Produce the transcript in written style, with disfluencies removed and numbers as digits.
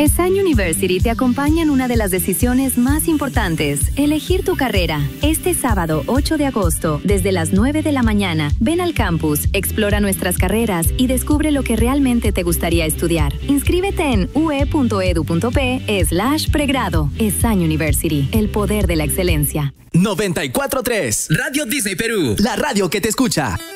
ESAN University te acompaña en una de las decisiones más importantes, elegir tu carrera. Este sábado 8 de agosto, desde las 9 de la mañana, ven al campus, explora nuestras carreras y descubre lo que realmente te gustaría estudiar. Inscríbete en ue.edu.p/pregrado. ESAN University, el poder de la excelencia. 94.3 Radio Disney Perú, la radio que te escucha.